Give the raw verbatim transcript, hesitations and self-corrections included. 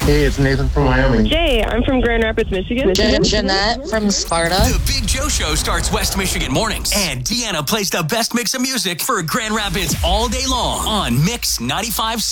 Hey, it's Nathan from Wyoming. Jay, I'm from Grand Rapids, Michigan. Jan- Jeanette from Sparta. The Big Joe Show starts West Michigan mornings. And Deanna plays the best mix of music for Grand Rapids all day long on Mix ninety-five point seven.